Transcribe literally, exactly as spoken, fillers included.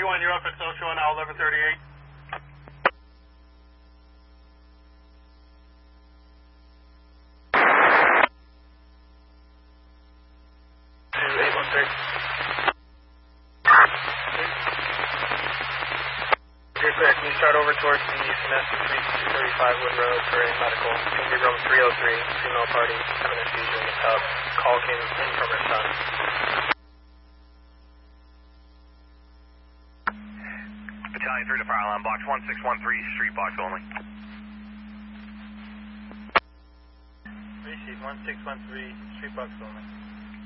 G one, you're up at Social on now eleven thirty-eight. eight one six. You're clear. Can you start over towards the Sonesta Suite two thirty-five Wood Road for a medical? It's going to be room three oh three, female party, having a seizure in the tub. Call came in from her son. Battalion three to fire alarm, box one six one three, street box only. Receive one six one three, street box only.